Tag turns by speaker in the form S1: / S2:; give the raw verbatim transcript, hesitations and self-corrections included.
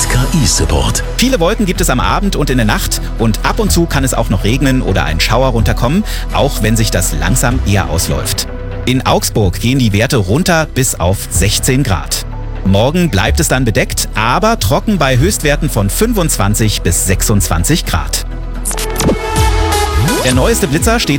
S1: K I-Support.
S2: Viele Wolken gibt es am Abend und in der Nacht und ab und zu kann es auch noch regnen oder ein Schauer runterkommen, auch wenn sich das langsam eher ausläuft. In Augsburg gehen die Werte runter bis auf sechzehn Grad. Morgen bleibt es dann bedeckt, aber trocken bei Höchstwerten von fünfundzwanzig bis sechsundzwanzig Grad. Der neueste Blitzer steht